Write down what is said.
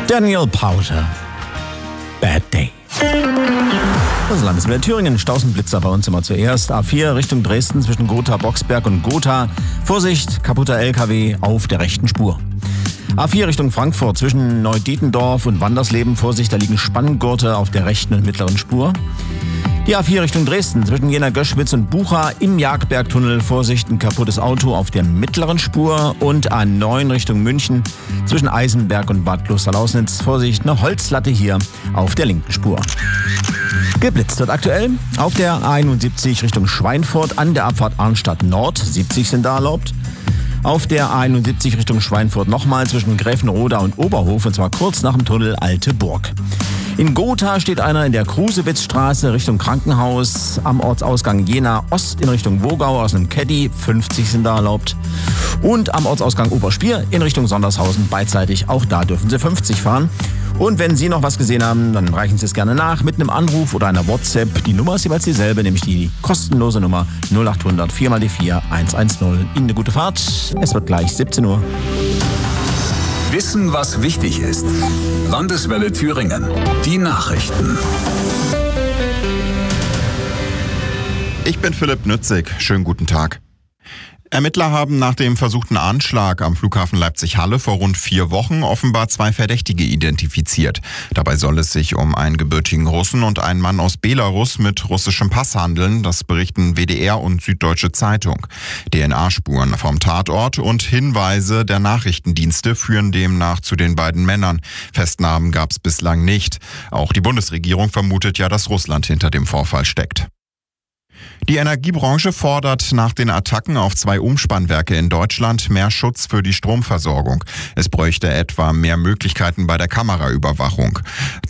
Daniel Powter. Bad Day. Das Landeswelle Thüringen, Stausenblitzer bei uns immer zuerst. A4 Richtung Dresden zwischen Gotha, Boxberg und Gotha. Vorsicht, kaputter LKW auf der rechten Spur. A4 Richtung Frankfurt zwischen Neudietendorf und Wandersleben. Vorsicht, da liegen Spanngurte auf der rechten und mittleren Spur. Die A4 Richtung Dresden zwischen Jena-Göschwitz und Bucha im Jagdbergtunnel. Vorsicht, ein kaputtes Auto auf der mittleren Spur. Und A9 Richtung München zwischen Eisenberg und Bad Klosterlausnitz. Vorsicht, eine Holzlatte hier auf der linken Spur. Geblitzt wird aktuell auf der A71 Richtung Schweinfurt an der Abfahrt Arnstadt Nord. 70 sind da erlaubt. Auf der A71 Richtung Schweinfurt nochmal zwischen Gräfenroda und Oberhof, und zwar kurz nach dem Tunnel Alte Burg. In Gotha steht einer in der Krusewitzstraße Richtung Krankenhaus am Ortsausgang Jena Ost in Richtung Wogau aus einem Caddy. 50 sind da erlaubt. Und am Ortsausgang Oberspier in Richtung Sondershausen beidseitig. Auch da dürfen Sie 50 fahren. Und wenn Sie noch was gesehen haben, dann reichen Sie es gerne nach mit einem Anruf oder einer WhatsApp. Die Nummer ist jeweils dieselbe, nämlich die kostenlose Nummer 0800 4x4 110. Ihnen eine gute Fahrt. Es wird gleich 17 Uhr. Wissen, was wichtig ist. Landeswelle Thüringen. Die Nachrichten. Ich bin Philipp Nützig. Schönen guten Tag. Ermittler haben nach dem versuchten Anschlag am Flughafen Leipzig-Halle vor rund 4 Wochen offenbar 2 Verdächtige identifiziert. Dabei soll es sich um einen gebürtigen Russen und einen Mann aus Belarus mit russischem Pass handeln. Das berichten WDR und Süddeutsche Zeitung. DNA-Spuren vom Tatort und Hinweise der Nachrichtendienste führen demnach zu den beiden Männern. Festnahmen gab es bislang nicht. Auch die Bundesregierung vermutet ja, dass Russland hinter dem Vorfall steckt. Die Energiebranche fordert nach den Attacken auf 2 Umspannwerke in Deutschland mehr Schutz für die Stromversorgung. Es bräuchte etwa mehr Möglichkeiten bei der Kameraüberwachung.